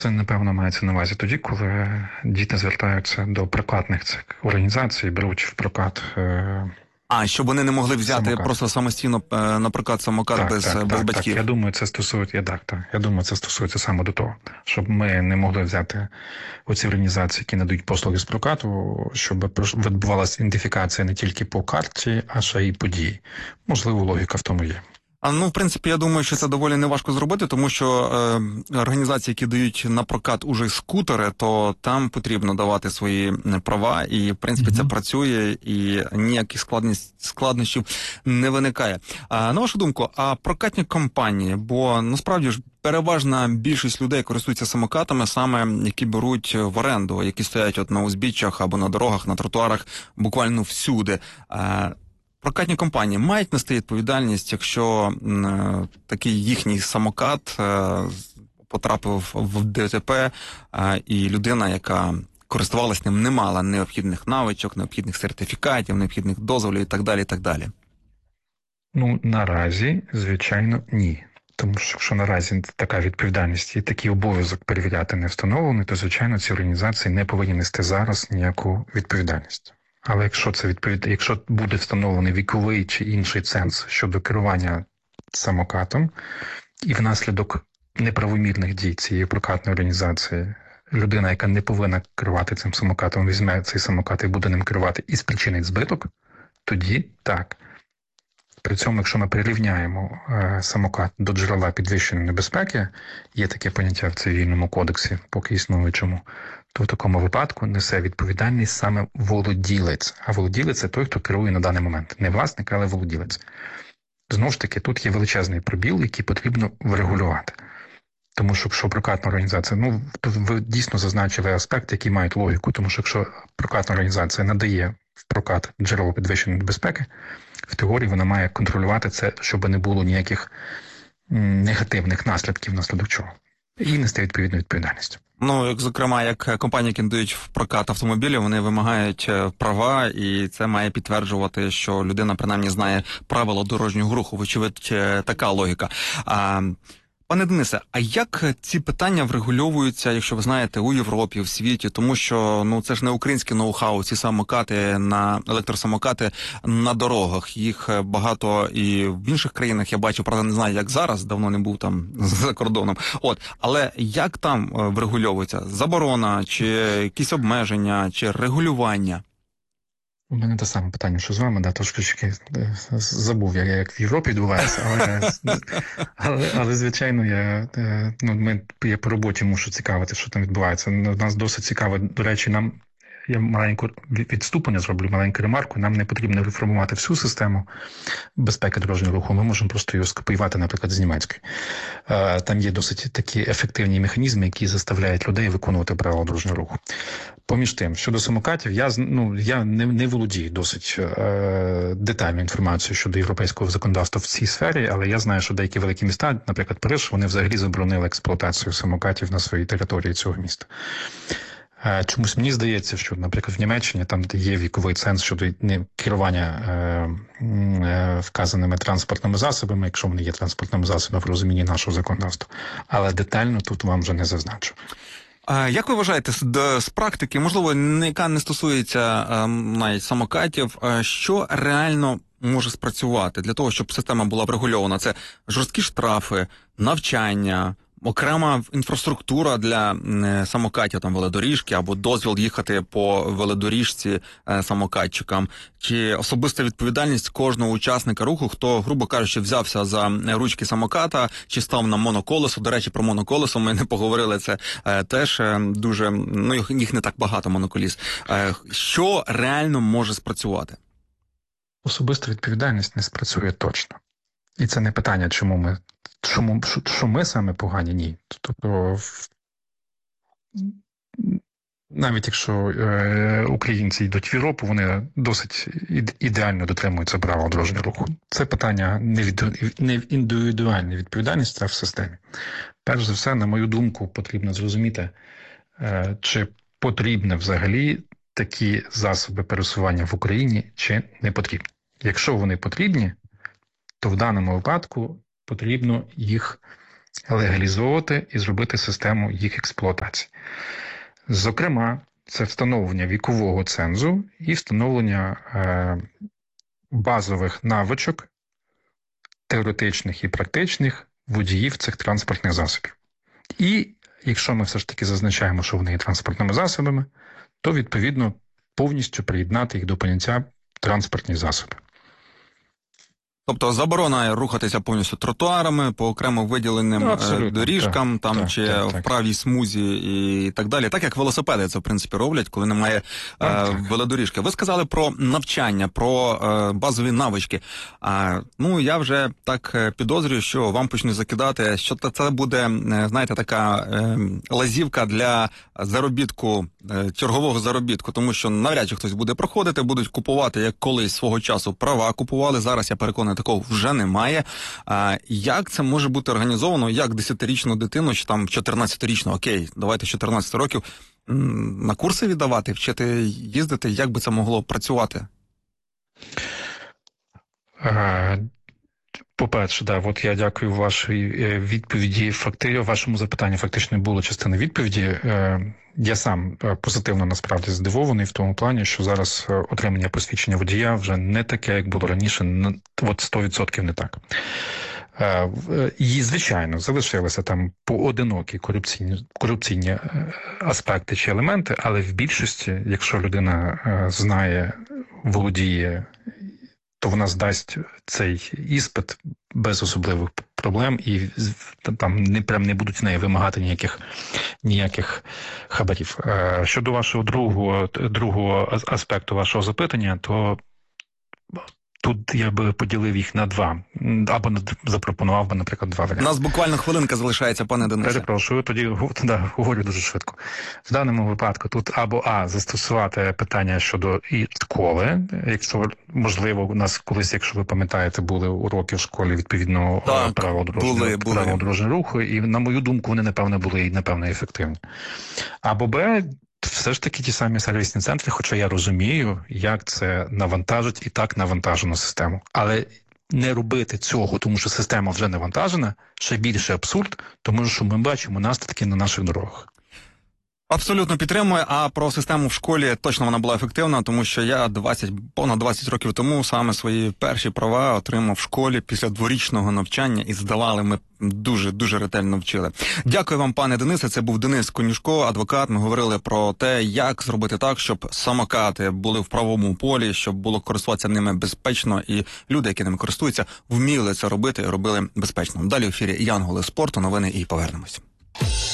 Це, напевно, мається на увазі тоді, коли діти звертаються до прокатних цих організацій, беруть в прокат А, щоб вони не могли взяти самокат. просто самостійно, наприклад, самокат Так, без, так, без так, так. Я батьків. думаю, це стосується, я думаю, це стосується саме до того, щоб ми не могли взяти оці організації, які надають послуги з прокату, щоб відбувалася ідентифікація не тільки по карті, а ще й події. Можливо, логіка в тому є. В принципі, я думаю, що це доволі неважко зробити, тому що організації, які дають на прокат уже скутери, то там потрібно давати свої права, і в принципі це працює, і ніяких складнощів не виникає. На вашу думку, а прокатні компанії, бо насправді ж переважна більшість людей користуються самокатами, саме які беруть в оренду, які стоять от на узбіччях або на дорогах, на тротуарах, буквально всюди. Прокатні компанії мають нести відповідальність, якщо такий їхній самокат потрапив в ДТП, і людина, яка користувалась ним, не мала необхідних навичок, необхідних сертифікатів, необхідних дозволів і так далі, і так далі. Ну, наразі, звичайно, ні. Тому що якщо наразі така відповідальність і такий обов'язок перевіряти не встановлений, то, звичайно, ці організації не повинні нести зараз ніяку відповідальність. Але якщо буде встановлений віковий чи інший ценз щодо керування самокатом, і внаслідок неправомірних дій цієї прокатної організації людина, яка не повинна керувати цим самокатом, візьме цей самокат і буде ним керувати і спричинить збиток, тоді так. При цьому, якщо ми прирівняємо самокат до джерела підвищеної небезпеки, є таке поняття в цивільному кодексі, поки існуючому, то в такому випадку несе відповідальність саме володілець. А володілець – це той, хто керує на даний момент. Не власник, але володілець. Знову ж таки, тут є величезний пробіл, який потрібно врегулювати. Тому що якщо прокатна організація, то ви дійсно зазначили аспекти, які мають логіку, тому що якщо прокатна організація надає в прокат джерело підвищеної небезпеки, в теорії вона має контролювати це, щоб не було ніяких негативних наслідків, внаслідок чого. І нести відповідну відповідальність. Зокрема, як компанії, які надають в прокат автомобілі, вони вимагають права, і це має підтверджувати, що людина принаймні знає правила дорожнього руху. Вочевидь, така логіка. Пане Денисе, а як ці питання врегульовуються, якщо ви знаєте, у Європі, в світі? Тому що це ж не українське ноу-хау, ці самокати електросамокати на дорогах. Їх багато і в інших країнах я бачу, правда, не знаю, як зараз, давно не був там за кордоном. Але як там врегульовується? Заборона, чи якісь обмеження, чи регулювання? У мене те саме питання, що з вами, трошки забув, як в Європі відбувається, але звичайно, я по роботі мушу цікавити, що там відбувається. Нас досить цікаво, до речі, я маленьку відступлення зроблю, маленьку ремарку, нам не потрібно реформувати всю систему безпеки дорожнього руху, ми можемо просто її скопіювати, наприклад, з німецької. Там є досить такі ефективні механізми, які заставляють людей виконувати правила дорожнього руху. Поміж тим, щодо самокатів, я не володію досить детальною інформацією щодо європейського законодавства в цій сфері, але я знаю, що деякі великі міста, наприклад, Париж, вони взагалі заборонили експлуатацію самокатів на своїй території цього міста. Чомусь мені здається, що, наприклад, в Німеччині, там, де є віковий ценз щодо керування вказаними транспортними засобами, якщо вони є транспортними засобами в розумінні нашого законодавства, але детально тут вам вже не зазначу. Як ви вважаєте, з практики, можливо, яка не стосується навіть самокатів, що реально може спрацювати для того, щоб система була врегульована? Це жорсткі штрафи, навчання, окрема інфраструктура для самокатів, там велодоріжки, або дозвіл їхати по велодоріжці самокатчикам, чи особиста відповідальність кожного учасника руху, хто, грубо кажучи, взявся за ручки самоката, чи став на моноколесо. До речі, про моноколесо ми не поговорили, це теж дуже, їх не так багато моноколіс. Що реально може спрацювати? Особиста відповідальність не спрацює точно. І це не питання, що ми саме погані, ні. Тобто, навіть якщо українці йдуть в Європу, вони досить ідеально дотримуються правил дорожнього руху. Це питання не індивідуальної відповідальності, а в системі. Перш за все, на мою думку, потрібно зрозуміти, чи потрібні взагалі такі засоби пересування в Україні, чи не потрібні. Якщо вони потрібні, то в даному випадку потрібно їх легалізовувати і зробити систему їх експлуатації. Зокрема, це встановлення вікового цензу і встановлення базових навичок, теоретичних і практичних, водіїв цих транспортних засобів. І якщо ми все ж таки зазначаємо, що вони є транспортними засобами, то, відповідно, повністю приєднати їх до поняття транспортні засоби. Тобто заборона рухатися повністю тротуарами, по окремо виділеним доріжкам, в правій смузі і так далі. Так як велосипеди це, в принципі, роблять, коли немає велодоріжки. Ви сказали про навчання, про базові навички. Я вже так підозрюю, що вам почнуть закидати, що це буде, знаєте, така лазівка для заробітку, чергового заробітку, тому що навряд чи хтось буде проходити, будуть купувати, як колись свого часу права купували. Зараз, я переконаний, такого вже немає. Як це може бути організовано? Як 10-річну дитину, чи там 14-річну, окей, давайте 14 років, на курси віддавати, вчити їздити? Як би це могло працювати? По-перше, от я дякую вашій відповіді. В вашому запитанні фактично було частина відповіді. Я сам позитивно насправді здивований в тому плані, що зараз отримання посвідчення водія вже не таке, як було раніше, 100% не так. І, звичайно, залишилися там поодинокі корупційні аспекти чи елементи, але в більшості, якщо людина знає, володіє, то вона здасть цей іспит без особливих проблем, і там не будуть з неї вимагати ніяких хабарів. Щодо вашого другого аспекту вашого запитання, то тут я би поділив їх на два, або запропонував би, наприклад, два варіанти. У нас буквально хвилинка залишається, пане Денисе. Перепрошую, тоді говорю дуже швидко. В даному випадку тут або застосувати питання щодо і школи, якщо можливо, у нас колись, якщо ви пам'ятаєте, були уроки в школі відповідного правил дорожнього руху, і, на мою думку, вони, напевно, були і, напевно, ефективні. Або Б, все ж таки ті самі сервісні центри, хоча я розумію, як це навантажить і так навантажену систему. Але не робити цього, тому що система вже навантажена, ще більше абсурд, тому що ми бачимо наслідки на наших дорогах. Абсолютно підтримую, а про систему в школі точно вона була ефективна, тому що я понад 20 років тому саме свої перші права отримав в школі після дворічного навчання, і здавали ми дуже ретельно вчили. Дякую вам, пане Денисе. Це був Денис Конюшко, адвокат. Ми говорили про те, як зробити так, щоб самокати були в правовому полі, щоб було користуватися ними безпечно, і люди, які ними користуються, вміли це робити і робили безпечно. Далі в ефірі Янголи спорту, новини, і повернемось.